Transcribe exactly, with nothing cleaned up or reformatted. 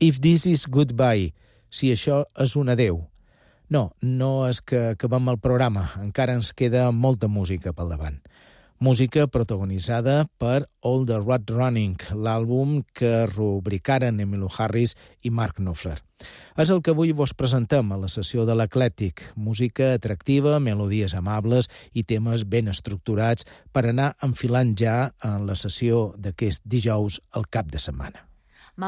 If this is goodbye, si això és un adeu. No, no és que acabem el programa, encara ens queda molta música pel davant. Música protagonitzada per All the Road Running, l'àlbum que rubricaren Emmylou Harris i Mark Knopfler. És el que avui vos presentem a la sessió de l'Eclèctic. Música atractiva, melodies amables i temes ben estructurats per anar enfilant ja en la sessió d'aquest dijous al cap de setmana.